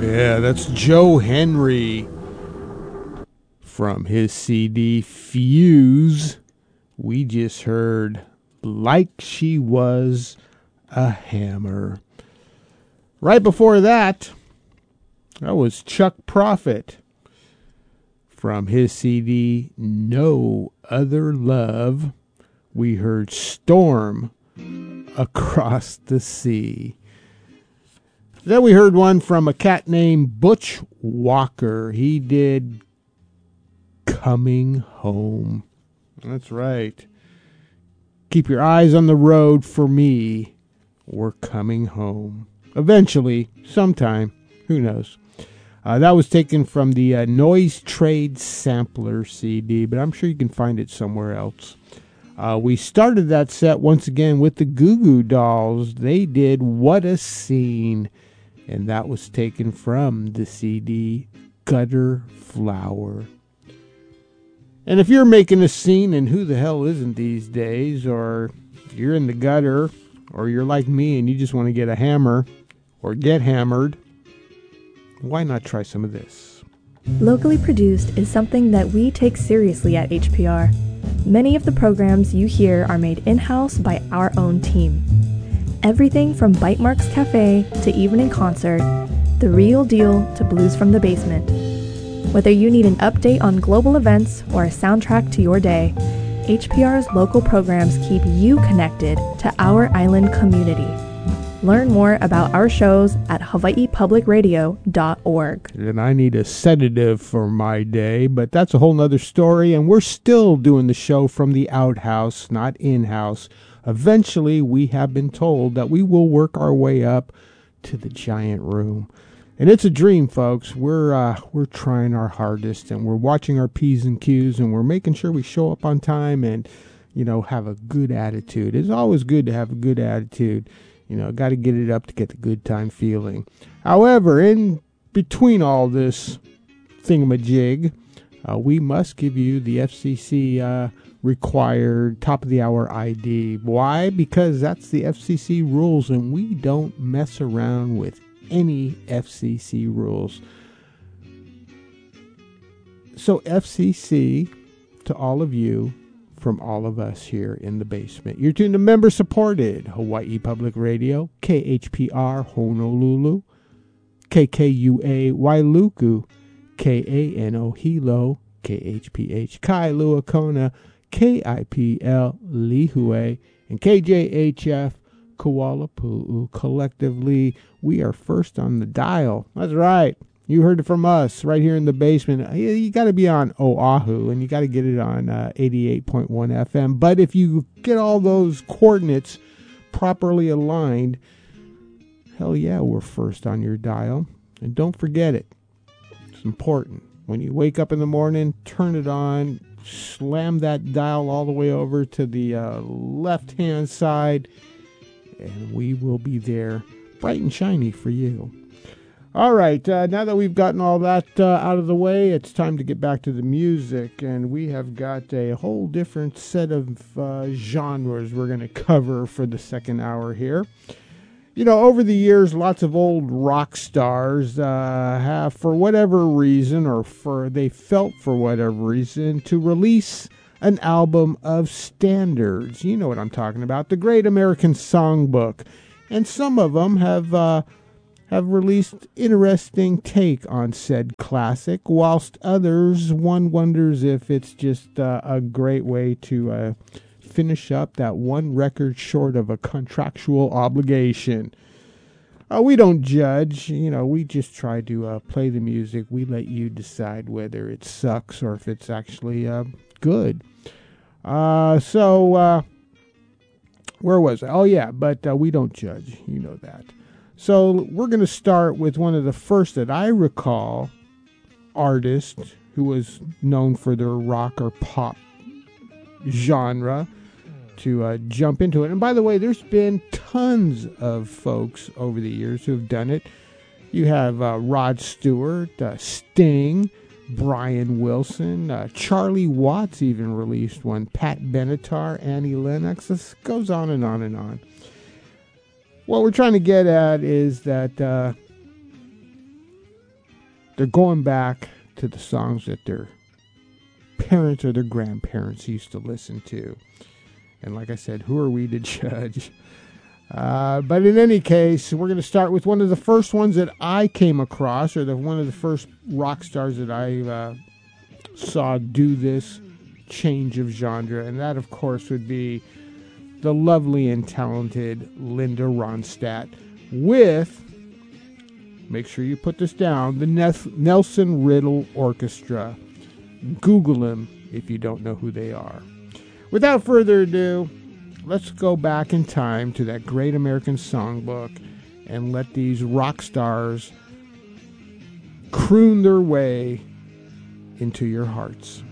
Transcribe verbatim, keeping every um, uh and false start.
Yeah, that's Joe Henry from his C D Fuse. We just heard Like She Was a Hammer. Right before that, that was Chuck Prophet from his C D No Other Love. We heard Storm Across the Sea. Then we heard one from a cat named Butch Walker. He did Coming Home. That's right. Keep your eyes on the road for me. We're coming home. Eventually, sometime. Who knows? Uh, that was taken from the uh, Noise Trade Sampler C D, but I'm sure you can find it somewhere else. Uh, we started that set once again with the Goo Goo Dolls. They did What a Scene, and that was taken from the C D Gutter Flower. And if you're making a scene, and who the hell isn't these days, or you're in the gutter, or you're like me and you just want to get a hammer or get hammered, why not try some of this? Locally produced is something that we take seriously at H P R. Many of the programs you hear are made in-house by our own team. Everything from Bite Marks Cafe to Evening Concert, The Real Deal to Blues from the Basement. Whether you need an update on global events or a soundtrack to your day, H P R's local programs keep you connected to our island community. Learn more about our shows at hawaii public radio dot org. And I need a sedative for my day, but that's a whole nother story, and we're still doing the show from the outhouse, not in-house. Eventually, we have been told that we will work our way up to the giant room. And it's a dream, folks. We're uh, we're trying our hardest, and we're watching our P's and Q's, and we're making sure we show up on time and, you know, have a good attitude. It's always good to have a good attitude. You know, got to get it up to get the good time feeling. However, in between all this thingamajig, uh, we must give you the F C C uh, required top of the hour I D. Why? Because that's the F C C rules, and we don't mess around with any F C C rules. So F C C, to all of you, from all of us here in the basement, you're tuned to member-supported Hawaii Public Radio, K H P R Honolulu, K K U A Wailuku, K A N O Hilo, K H P H Kailua Kona, K I P L Lihue, and K J H F Kuala Pu'u. Collectively, we are first on the dial. That's right. You heard it from us right here in the basement. You, you got to be on Oahu, and you got to get it on uh, eighty-eight point one F M. But if you get all those coordinates properly aligned, hell yeah, we're first on your dial. And don't forget it. It's important. When you wake up in the morning, turn it on, slam that dial all the way over to the uh, left-hand side, and we will be there bright and shiny for you. All right, uh, now that we've gotten all that uh, out of the way, it's time to get back to the music, and we have got a whole different set of uh, genres we're going to cover for the second hour here. You know, over the years, lots of old rock stars uh, have, for whatever reason, or for they felt for whatever reason, to release an album of standards. You know what I'm talking about, the Great American Songbook. And some of them have uh, have released interesting take on said classic, whilst others, one wonders if it's just uh, a great way to uh, finish up that one record short of a contractual obligation. Uh, we don't judge, you know, we just try to uh, play the music. We let you decide whether it sucks or if it's actually uh, good. Uh, so, uh, where was I? Oh, yeah, but uh, we don't judge. You know that. So we're going to start with one of the first that I recall artists who was known for their rock or pop genre to uh, jump into it. And by the way, there's been tons of folks over the years who have done it. You have uh, Rod Stewart, uh, Sting, Brian Wilson, uh, Charlie Watts even released one, Pat Benatar, Annie Lennox. This goes on and on and on. What we're trying to get at is that uh, they're going back to the songs that their parents or their grandparents used to listen to. And like I said, who are we to judge? Uh, but in any case, we're going to start with one of the first ones that I came across, or the one of the first rock stars that I uh, saw do this change of genre. And that, of course, would be the lovely and talented Linda Ronstadt with, make sure you put this down, the Nelson Riddle Orchestra. Google them if you don't know who they are. Without further ado, let's go back in time to that great American songbook and let these rock stars croon their way into your hearts.